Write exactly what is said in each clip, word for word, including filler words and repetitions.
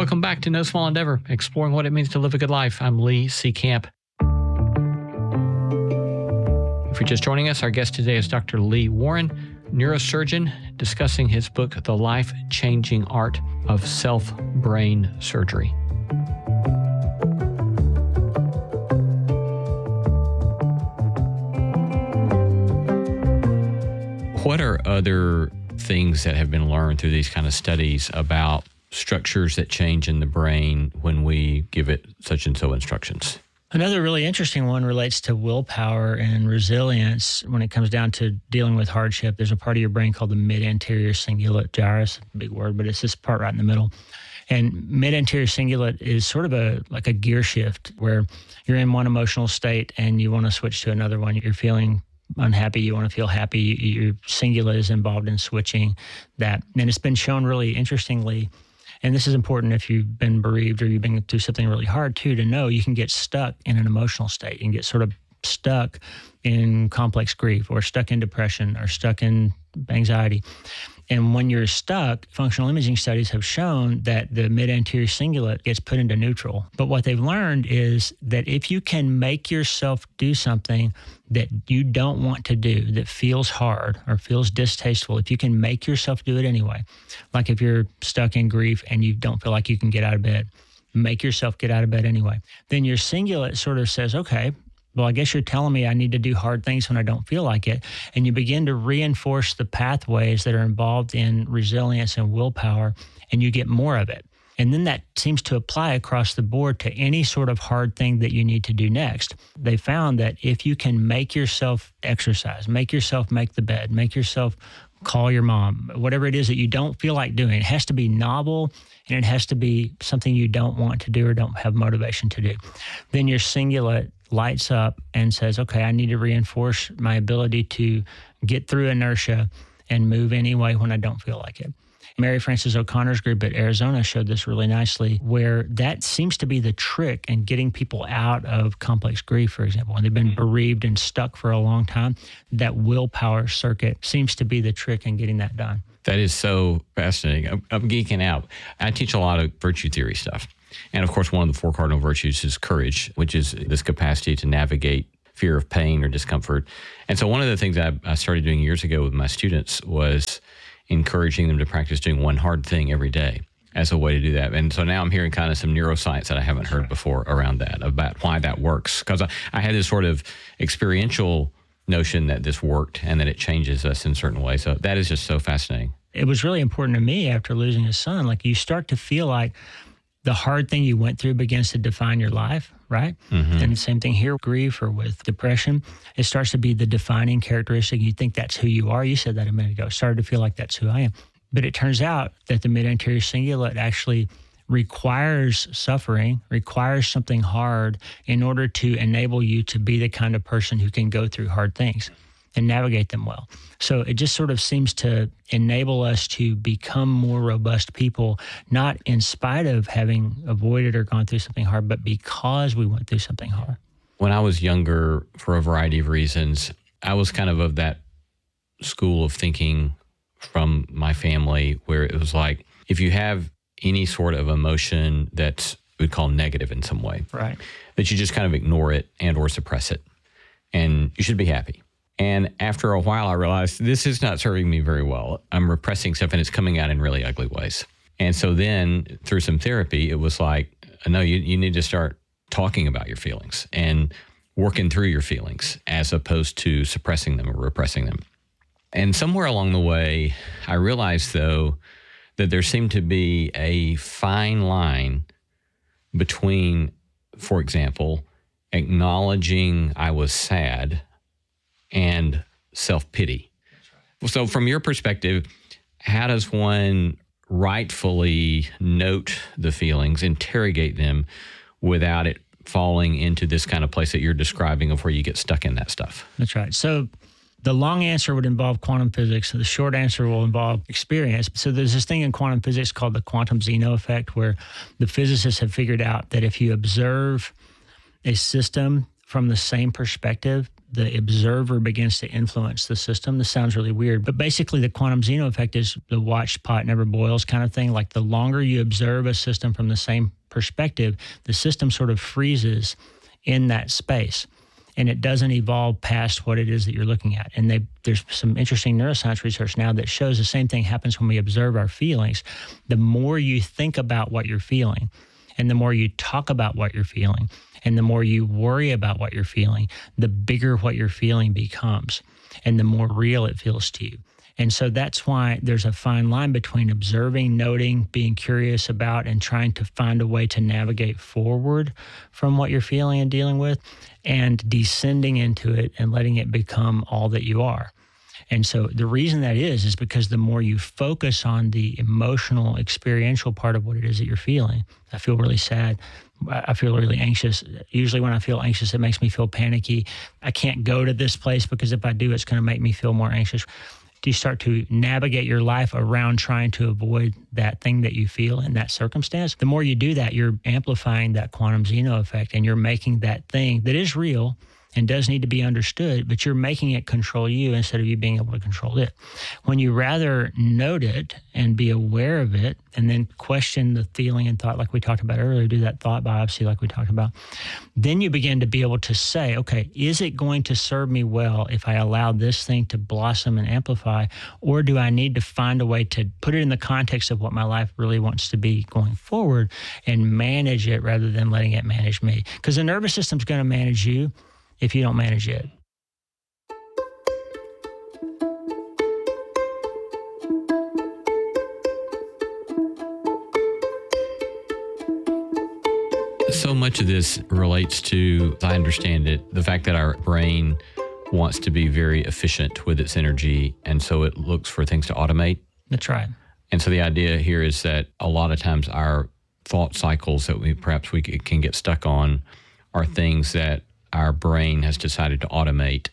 Welcome back to No Small Endeavor, exploring what it means to live a good life. I'm Lee C. Camp. If you're just joining us, our guest today is Doctor Lee Warren, neurosurgeon, discussing his book, The Life-Changing Art of Self-Brain Surgery. What are other things that have been learned through these kind of studies about structures that change in the brain when we give it such and so instructions? Another really interesting one relates to willpower and resilience. When it comes down to dealing with hardship, there's a part of your brain called the mid-anterior cingulate gyrus, big word, but it's this part right in the middle. And mid-anterior cingulate is sort of a like a gear shift where you're in one emotional state and you want to switch to another one. You're feeling unhappy, you want to feel happy. Your cingulate is involved in switching that. And it's been shown really interestingly, and this is important if you've been bereaved or you've been through something really hard too, to know you can get stuck in an emotional state. You can get sort of stuck in complex grief or stuck in depression or stuck in anxiety. And when you're stuck, functional imaging studies have shown that the mid-anterior cingulate gets put into neutral. But what they've learned is that if you can make yourself do something that you don't want to do, that feels hard or feels distasteful, if you can make yourself do it anyway, like if you're stuck in grief and you don't feel like you can get out of bed, make yourself get out of bed anyway, then your cingulate sort of says, okay, well, I guess you're telling me I need to do hard things when I don't feel like it. And you begin to reinforce the pathways that are involved in resilience and willpower, and you get more of it. And then that seems to apply across the board to any sort of hard thing that you need to do next. They found that if you can make yourself exercise, make yourself make the bed, make yourself call your mom, whatever it is that you don't feel like doing, it has to be novel and it has to be something you don't want to do or don't have motivation to do. Then your cingulate lights up and says, okay, I need to reinforce my ability to get through inertia and move anyway when I don't feel like it. Mary Frances O'Connor's group at Arizona showed this really nicely, where that seems to be the trick in getting people out of complex grief, for example. When they've been bereaved and stuck for a long time, that willpower circuit seems to be the trick in getting that done. That is so fascinating. I'm, I'm geeking out. I teach a lot of virtue theory stuff. And of course, one of the four cardinal virtues is courage, which is this capacity to navigate fear of pain or discomfort. And so one of the things I, I started doing years ago with my students was encouraging them to practice doing one hard thing every day as a way to do that. And so now I'm hearing kind of some neuroscience that I haven't heard before around that, about why that works. Because I, I had this sort of experiential notion that this worked and that it changes us in certain ways. So that is just so fascinating. It was really important to me after losing a son. Like, you start to feel like the hard thing you went through begins to define your life, right? Mm-hmm. And the same thing here, grief or with depression, it starts to be the defining characteristic. You think that's who you are. You said that a minute ago. It started to feel like that's who I am. But it turns out that the mid-anterior cingulate actually requires suffering, requires something hard in order to enable you to be the kind of person who can go through hard things and navigate them well. So it just sort of seems to enable us to become more robust people, not in spite of having avoided or gone through something hard, but because we went through something hard. When I was younger, for a variety of reasons, I was kind of of that school of thinking from my family where it was like, if you have any sort of emotion that's we'd call negative in some way, right, that you just kind of ignore it and or suppress it, and you should be happy. And after a while, I realized this is not serving me very well. I'm repressing stuff, and it's coming out in really ugly ways. And so then through some therapy, it was like, no, you, you need to start talking about your feelings and working through your feelings as opposed to suppressing them or repressing them. And somewhere along the way, I realized, though, that there seemed to be a fine line between, for example, acknowledging I was sad and self-pity. Right. So from your perspective, how does one rightfully note the feelings, interrogate them without it falling into this kind of place that you're describing of where you get stuck in that stuff? That's right. So the long answer would involve quantum physics. The short answer will involve experience. So there's this thing in quantum physics called the quantum Zeno effect, where the physicists have figured out that if you observe a system from the same perspective, the observer begins to influence the system. This sounds really weird, but basically the quantum zeno effect is the watch pot never boils kind of thing. Like the longer you observe a system from the same perspective, the system sort of freezes in that space and it doesn't evolve past what it is that you're looking at. And they, there's some interesting neuroscience research now that shows the same thing happens when we observe our feelings. The more you think about what you're feeling and the more you talk about what you're feeling and the more you worry about what you're feeling, the bigger what you're feeling becomes and the more real it feels to you. And so that's why there's a fine line between observing, noting, being curious about, and trying to find a way to navigate forward from what you're feeling and dealing with, and descending into it and letting it become all that you are. And so the reason that is, is because the more you focus on the emotional, experiential part of what it is that you're feeling, I feel really sad. I feel really anxious. Usually when I feel anxious, it makes me feel panicky. I can't go to this place because if I do, it's going to make me feel more anxious. You start to navigate your life around trying to avoid that thing that you feel in that circumstance. The more you do that, you're amplifying that quantum zeno effect and you're making that thing that is real and does need to be understood, but you're making it control you instead of you being able to control it. When you rather note it and be aware of it and then question the feeling and thought like we talked about earlier, do that thought biopsy like we talked about, then you begin to be able to say, okay, is it going to serve me well if I allow this thing to blossom and amplify, or do I need to find a way to put it in the context of what my life really wants to be going forward and manage it rather than letting it manage me? Because the nervous system's going to manage you if you don't manage it. So much of this relates to, as I understand it, the fact that our brain wants to be very efficient with its energy, and so it looks for things to automate. That's right. And so the idea here is that a lot of times our thought cycles that we perhaps we can get stuck on are things that our brain has decided to automate.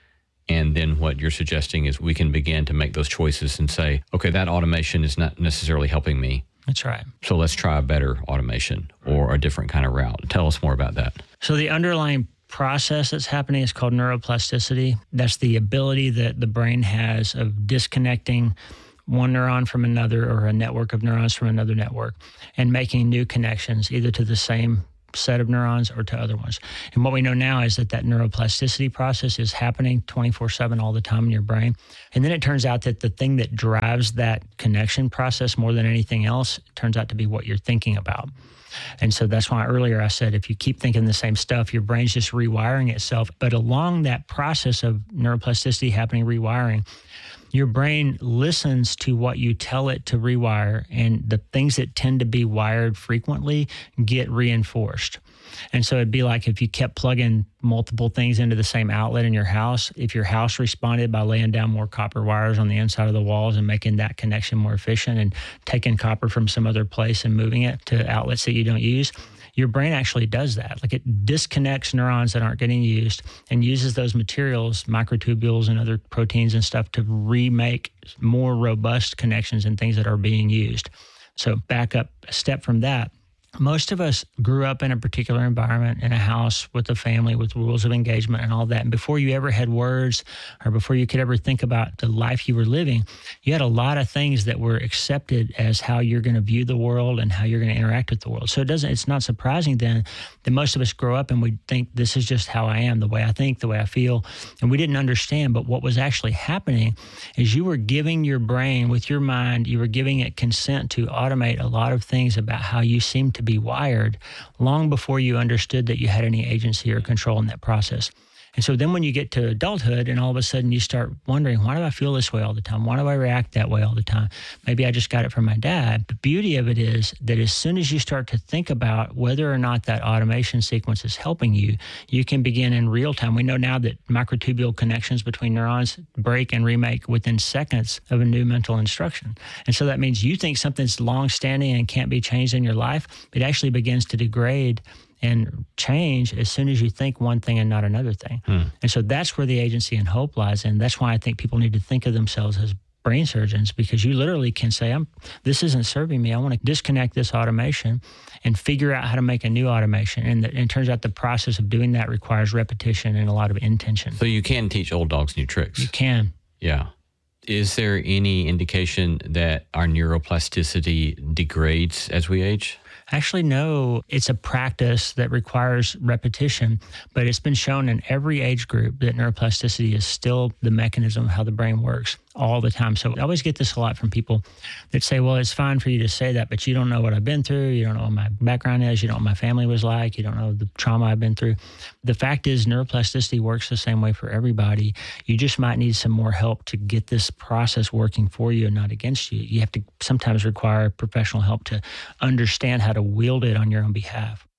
And then what you're suggesting is we can begin to make those choices and say, okay, that automation is not necessarily helping me. That's right. So let's try a better automation or a different kind of route. Tell us more about that. So the underlying process that's happening is called neuroplasticity. That's the ability that the brain has of disconnecting one neuron from another or a network of neurons from another network and making new connections either to the same set of neurons or to other ones. And what we know now is that that neuroplasticity process is happening twenty-four seven all the time in your brain. And then it turns out that the thing that drives that connection process more than anything else turns out to be what you're thinking about. And so that's why earlier I said, if you keep thinking the same stuff, your brain's just rewiring itself. But along that process of neuroplasticity happening, rewiring, your brain listens to what you tell it to rewire, and the things that tend to be wired frequently get reinforced. And so it'd be like if you kept plugging multiple things into the same outlet in your house, if your house responded by laying down more copper wires on the inside of the walls and making that connection more efficient and taking copper from some other place and moving it to outlets that you don't use, your brain actually does that. Like it disconnects neurons that aren't getting used and uses those materials, microtubules and other proteins and stuff, to remake more robust connections and things that are being used. So back up a step from that. Most of us grew up in a particular environment, in a house with a family with rules of engagement and all that. And before you ever had words or before you could ever think about the life you were living, you had a lot of things that were accepted as how you're going to view the world and how you're going to interact with the world. So it doesn't, it's not surprising then that most of us grow up and we think this is just how I am, the way I think, the way I feel. And we didn't understand. But what was actually happening is you were giving your brain, with your mind, you were giving it consent to automate a lot of things about how you seem to be wired long before you understood that you had any agency or control in that process. And so then when you get to adulthood and all of a sudden you start wondering, why do I feel this way all the time? Why do I react that way all the time? Maybe I just got it from my dad. The beauty of it is that as soon as you start to think about whether or not that automation sequence is helping you, you can begin in real time. We know now that microtubule connections between neurons break and remake within seconds of a new mental instruction. And so that means you think something's long-standing and can't be changed in your life. It actually begins to degrade and change as soon as you think one thing and not another thing. Hmm. And so that's where the agency and hope lies. And that's why I think people need to think of themselves as brain surgeons, because you literally can say, I'm, this isn't serving me. I want to disconnect this automation and figure out how to make a new automation. And, the, and it turns out the process of doing that requires repetition and a lot of intention. So you can teach old dogs new tricks. You can. Yeah. Is there any indication that our neuroplasticity degrades as we age? Actually, no. It's a practice that requires repetition, but it's been shown in every age group that neuroplasticity is still the mechanism of how the brain works all the time. So I always get this a lot from people that say, well, it's fine for you to say that, but you don't know what I've been through. You don't know what my background is. You don't know what my family was like. You don't know the trauma I've been through. The fact is neuroplasticity works the same way for everybody. You just might need some more help to get this process working for you and not against you. You have to sometimes require professional help to understand how to wield it on your own behalf.